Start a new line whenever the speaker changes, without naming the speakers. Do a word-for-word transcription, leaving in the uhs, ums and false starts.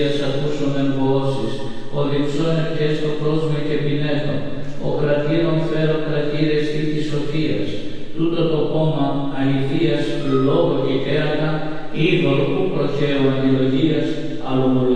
ακούσον εμβοώσεις, ο διψών ευχές το κόσμο και πινέτων, ο κρατήρων φέρω κρατήρε στη της σοφίας, τούτο το κόμμα αληθείας, λόγο και κέρατα, είδωρ που προχέω αντιλογίας, αλλομολογίας.